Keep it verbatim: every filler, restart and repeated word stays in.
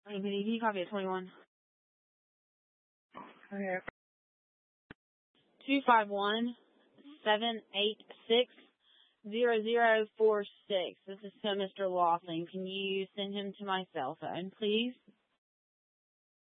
Hey, can you, can you copy at twenty-one? Okay. two five one, seven eight six, zero zero four six. This is to Mister Lawson. Can you send him to my cell phone, please?